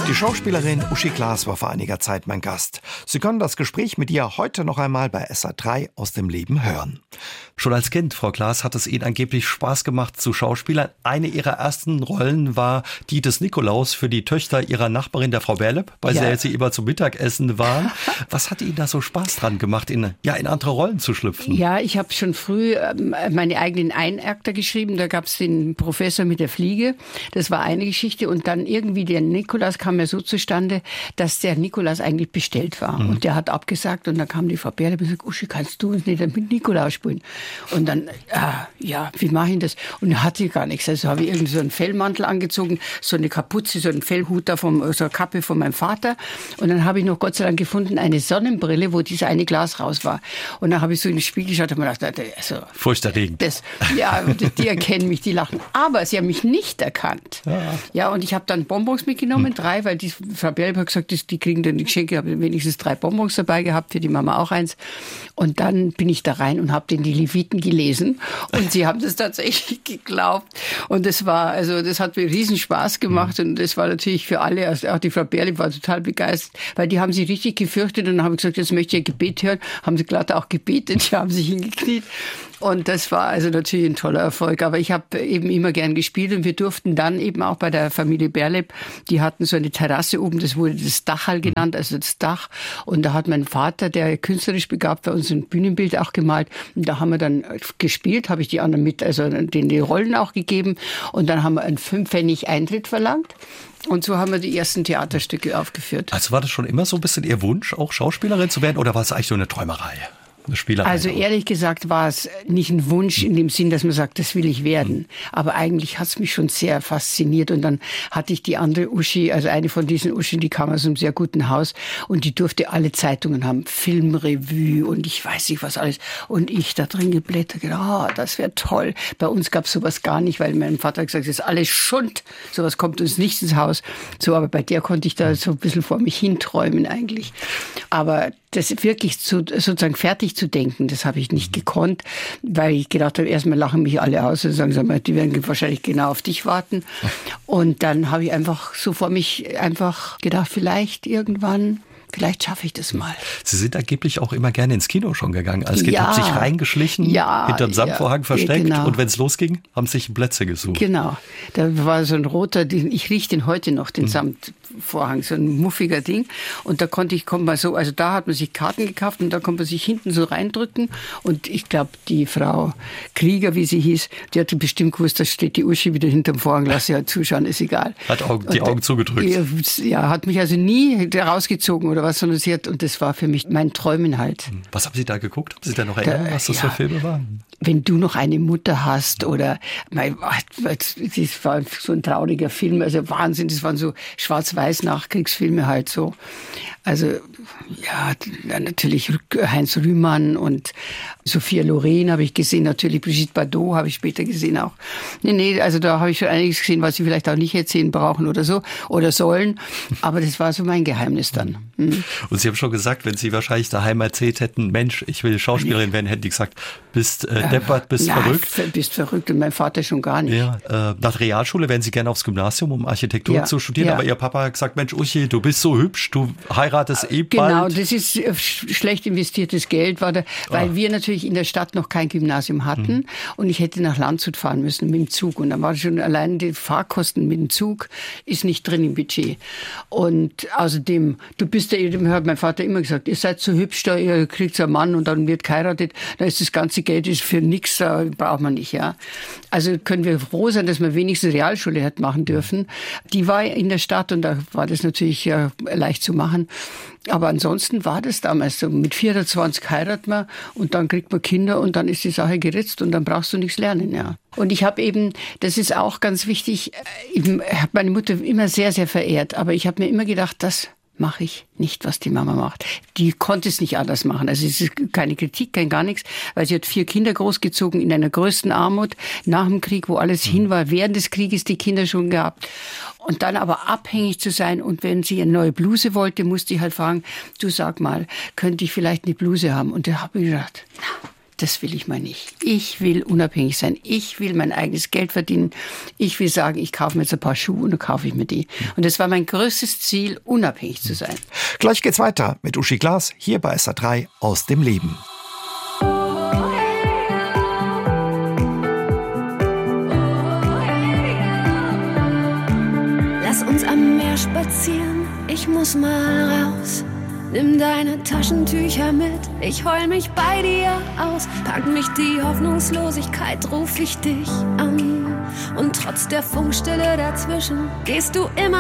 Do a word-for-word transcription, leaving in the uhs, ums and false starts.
Die Schauspielerin Uschi Glas war vor einiger Zeit mein Gast. Sie können das Gespräch mit ihr heute noch einmal bei S R drei aus dem Leben hören. Schon als Kind, Frau Glas, hat es Ihnen angeblich Spaß gemacht zu schauspielern. Eine Ihrer ersten Rollen war die des Nikolaus für die Töchter Ihrer Nachbarin, der Frau Berlep, bei Ja. der Sie immer zum Mittagessen waren. Was hat Ihnen da so Spaß dran gemacht, in, ja, in andere Rollen zu schlüpfen? Ja, ich habe schon früh ähm, meine eigenen Einakter geschrieben. Da gab es den Professor mit der Fliege. Das war eine Geschichte. Und dann irgendwie der Nikolaus kam ja so zustande, dass der Nikolaus eigentlich bestellt war. Mhm. Und der hat abgesagt. Und dann kam die Frau Berlep und sagte, Uschi, kannst du uns nicht mit Nikolaus spielen? Und dann, ah, ja, wie mache ich das? Und er hatte gar nichts. Also habe ich irgendwie so einen Fellmantel angezogen, so eine Kapuze, so einen Fellhut da, vom, so eine Kappe von meinem Vater. Und dann habe ich noch Gott sei Dank gefunden, eine Sonnenbrille, wo dieses eine Glas raus war. Und dann habe ich so in den Spiegel geschaut und mir gedacht, also, furchterregend. Das, ja, die erkennen mich, die lachen. Aber sie haben mich nicht erkannt. Ja, ja, und ich habe dann Bonbons mitgenommen, hm. drei, weil die Frau Berlep hat gesagt, die kriegen dann die Geschenke. Ich habe wenigstens drei Bonbons dabei gehabt, für die Mama auch eins. Und dann bin ich da rein und habe den die Leviten gelesen. Und sie haben das tatsächlich geglaubt. Und das war, also das hat mir riesen Spaß gemacht. Hm. Und das war natürlich für alle, also auch die Frau Berlep war total begeistert, weil die haben sie richtig gefürchtet. Und dann habe ich gesagt, jetzt möchte ich ein Gebet hören. Haben sie glatt auch gebetet, die haben sich hingekniet. Und das war also natürlich ein toller Erfolg. Aber ich habe eben immer gern gespielt und wir durften dann eben auch bei der Familie Berlep, die hatten so eine Terrasse oben, das wurde das Dachal genannt, also das Dach. Und da hat mein Vater, der künstlerisch begabt war, uns ein Bühnenbild auch gemalt. Und da haben wir dann gespielt, habe ich die anderen mit, also denen die Rollen auch gegeben. Und dann haben wir einen Fünfpfennig Eintritt verlangt. Und so haben wir die ersten Theaterstücke aufgeführt. Also war das schon immer so ein bisschen Ihr Wunsch, auch Schauspielerin zu werden, oder war es eigentlich so eine Träumerei? Also ehrlich gesagt war es nicht ein Wunsch in dem Sinn, dass man sagt, das will ich werden. Aber eigentlich hat es mich schon sehr fasziniert. Und dann hatte ich die andere Uschi, also eine von diesen Uschen, die kam aus einem sehr guten Haus und die durfte alle Zeitungen haben, Filmrevue und ich weiß nicht was alles. Und ich da drin geblättert, gedacht, oh, das wäre toll. Bei uns gab es sowas gar nicht, weil mein Vater hat gesagt, das ist alles Schund. Sowas kommt uns nicht ins Haus. So, aber bei der konnte ich da so ein bisschen vor mich hinträumen eigentlich. Aber das wirklich zu, sozusagen fertig zu denken, das habe ich nicht gekonnt, weil ich gedacht habe, erstmal lachen mich alle aus und sagen, sag mal, die werden wahrscheinlich genau auf dich warten. Und dann habe ich einfach so vor mich einfach gedacht, vielleicht irgendwann, vielleicht schaffe ich das mal. Sie sind angeblich auch immer gerne ins Kino schon gegangen. Als Kind ja, haben sich reingeschlichen, ja, hinterm Samtvorhang ja, versteckt genau. Und wenn es losging, haben sich Plätze gesucht. Genau. Da war so ein roter, ich rieche den heute noch, den mhm. Samtvorhang, so ein muffiger Ding. Und da konnte ich, kommt man so, also da hat man sich Karten gekauft und da konnte man sich hinten so reindrücken. Und ich glaube, die Frau Krieger, wie sie hieß, die hatte bestimmt gewusst, da steht die Uschi wieder hinterm Vorhang, lass sie halt zuschauen, ist egal. Hat Augen, die und, Augen zugedrückt. Ja, hat mich also nie rausgezogen oder was, sondern sie hat, und das war für mich mein Träumen halt. Was haben Sie da geguckt? Haben Sie da noch erinnern, da, was das ja, für Filme waren? Wenn du noch eine Mutter hast oder, mein, das war so ein trauriger Film, also Wahnsinn, das waren so Schwarz-Weiß-Nachkriegsfilme halt so. Also, ja, natürlich Heinz Rühmann und Sophia Loren habe ich gesehen, natürlich Brigitte Bardot habe ich später gesehen auch. Nee, nee, also da habe ich schon einiges gesehen, was sie vielleicht auch nicht erzählen brauchen oder so, oder sollen, aber das war so mein Geheimnis dann. Mhm. Und Sie haben schon gesagt, wenn Sie wahrscheinlich daheim erzählt hätten, Mensch, ich will Schauspielerin werden, hätten die gesagt, bist äh, deppert, bist ja, verrückt. bist verrückt und mein Vater schon gar nicht. Ja, äh, nach der Realschule wären Sie gerne aufs Gymnasium, um Architektur ja, zu studieren, ja. aber Ihr Papa hat gesagt, Mensch, Uschi, du bist so hübsch, du heiratest eh bald. Genau, das ist schlecht investiertes Geld, war da, weil oh. wir natürlich in der Stadt noch kein Gymnasium hatten mhm. und ich hätte nach Landshut fahren müssen mit dem Zug und dann war schon allein die Fahrkosten mit dem Zug ist nicht drin im Budget. Und außerdem, du bist ja, hat mein Vater immer gesagt, ihr seid so hübsch, da ihr kriegt so einen Mann und dann wird geheiratet, dann ist das ganze Geld ist für nichts, da braucht man nicht, ja. Also können wir froh sein, dass wir wenigstens Realschule hätten machen dürfen. Die war in der Stadt und da war das natürlich ja, leicht zu machen. Aber ansonsten war das damals so. Mit vierundzwanzig heiratet man und dann kriegt man Kinder und dann ist die Sache geritzt und dann brauchst du nichts lernen, ja. Und ich habe eben, das ist auch ganz wichtig, ich habe meine Mutter immer sehr, sehr verehrt, aber ich habe mir immer gedacht, das mache ich nicht, was die Mama macht. Die konnte es nicht anders machen. Also es ist keine Kritik, kein gar nichts, weil sie hat vier Kinder großgezogen in einer größten Armut nach dem Krieg, wo alles hin war, während des Krieges die Kinder schon gehabt. Und dann aber abhängig zu sein und wenn sie eine neue Bluse wollte, musste ich halt fragen, du sag mal, könnte ich vielleicht eine Bluse haben? Und da habe ich gedacht, na, das will ich mal nicht. Ich will unabhängig sein. Ich will mein eigenes Geld verdienen. Ich will sagen, ich kaufe mir jetzt ein paar Schuhe und dann kaufe ich mir die. Und das war mein größtes Ziel, unabhängig zu sein. Gleich geht's weiter mit Uschi Glas hier bei S R drei aus dem Leben. Lass uns am Meer spazieren, ich muss mal raus. Nimm deine Taschentücher mit, ich heul mich bei dir aus. Pack mich die Hoffnungslosigkeit, ruf ich dich an. Und trotz der Funkstille dazwischen gehst du immer